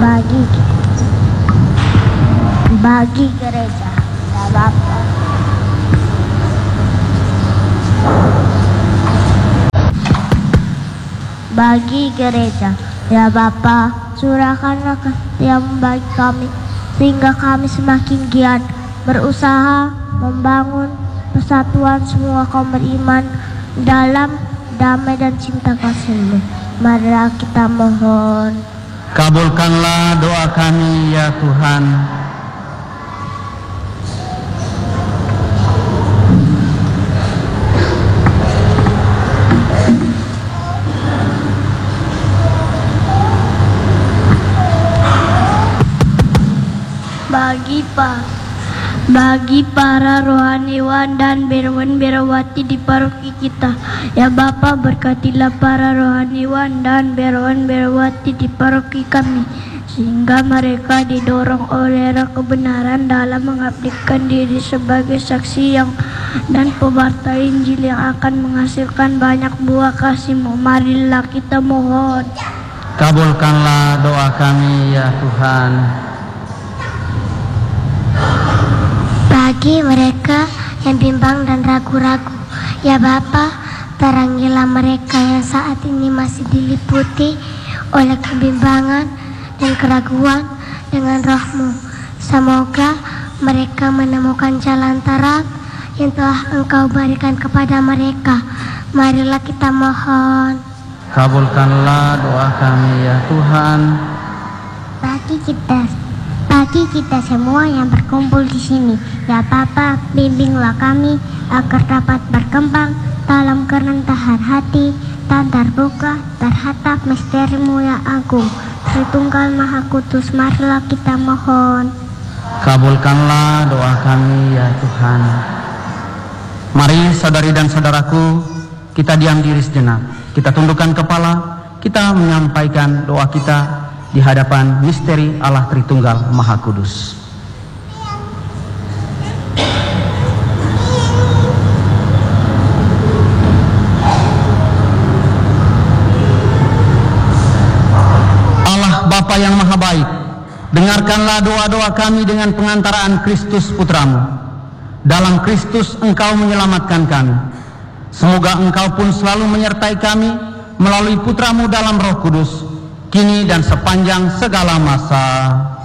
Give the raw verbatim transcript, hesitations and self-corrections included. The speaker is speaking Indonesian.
bagi bagi gereja ya Bapa. Bagi gereja ya Bapa, curahkanlah kasih-Mu bagi kami sehingga kami semakin giat berusaha membangun persatuan semua kaum beriman dalam damai dan cinta kasih-Mu. Marilah kita mohon. Kabulkanlah doa kami ya Tuhan. Bagi Pak Bagi para rohaniwan dan biarawan-biarawati di paroki kita, ya Bapa, berkatilah para rohaniwan dan biarawan-biarawati di paroki kami, sehingga mereka didorong oleh roh kebenaran dalam mengabdikan diri sebagai saksi yang dan pewarta Injil yang akan menghasilkan banyak buah kasih-Mu. Marilah kita mohon. Kabulkanlah doa kami ya Tuhan. Bagi mereka yang bimbang dan ragu-ragu, ya Bapa, terangilah mereka yang saat ini masih diliputi oleh kebimbangan dan keraguan dengan Roh-Mu. Semoga mereka menemukan jalan terang yang telah Engkau berikan kepada mereka. Marilah kita mohon. Kabulkanlah doa kami ya Tuhan. Bagi kita Bagi kita semua yang berkumpul di sini, ya Bapa, bimbinglah kami agar dapat berkembang dalam kerendahan hati dan terbuka terhadap misteri-Mu yang agung. Tritunggal Maha Kudus, marilah kita mohon. Kabulkanlah doa kami ya Tuhan. Mari saudari dan saudaraku, kita diam diri sejenak. Kita tundukkan kepala, kita menyampaikan doa kita di hadapan misteri Allah Tritunggal Maha Kudus. Allah Bapa yang Maha Baik, dengarkanlah doa-doa kami dengan pengantaraan Kristus Putramu. Dalam Kristus Engkau menyelamatkan kami. Semoga Engkau pun selalu menyertai kami melalui Putramu dalam Roh Kudus, kini dan sepanjang segala masa.